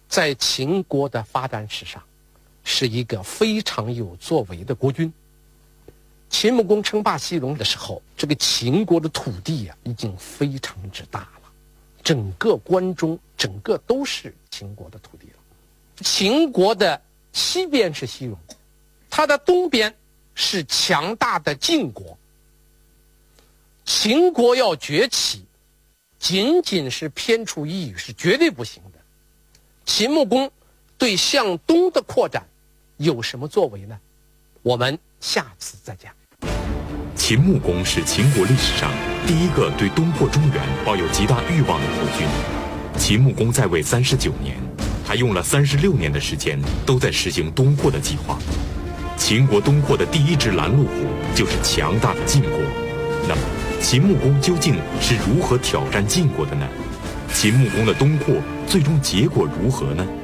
在秦国的发展史上，是一个非常有作为的国君。秦穆公称霸西戎的时候，这个秦国的土地已经非常之大了，整个关中整个都是秦国的土地了。秦国的西边是西戎，它的东边是强大的晋国。秦国要崛起，仅仅是偏处一隅是绝对不行的。秦穆公对向东的扩展有什么作为呢？我们下次再讲。 秦穆公是秦国历史上第一个对东扩中原抱有极大欲望的国君。秦穆公在位39年，他用了36年的时间都在实行东扩的计划。秦国东扩的第一只拦路虎就是强大的晋国。那么秦穆公究竟是如何挑战晋国的呢？秦穆公的东扩最终结果如何呢？